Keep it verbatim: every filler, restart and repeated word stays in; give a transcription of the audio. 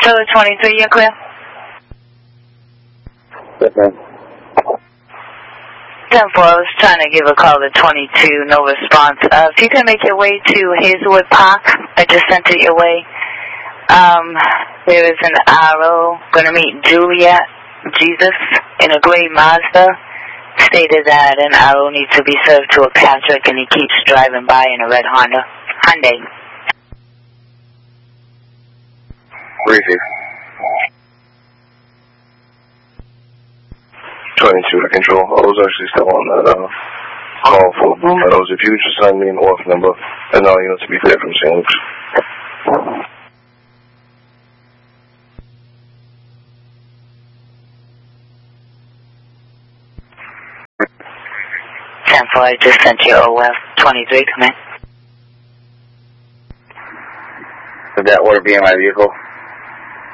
Trailer twenty-three, you're clear? Yes, ma'am. ten four, I was trying to give a call to twenty-two, no response. Uh, if you can make your way to Hazelwood Park, I just sent it your way. Um, there is an arrow going to meet Juliet Jesus in a gray Mazda. Stated that an arrow needs to be served to a Patrick, and he keeps driving by in a red Honda. Hyundai. Receive. twenty-two to control. I was actually still on that uh, call for Blue Meadows. If you could just send me an off number, and all units to be clear from Saint Luke's. ten four, I just sent you O F twenty-three, come in. Would that order be in my vehicle?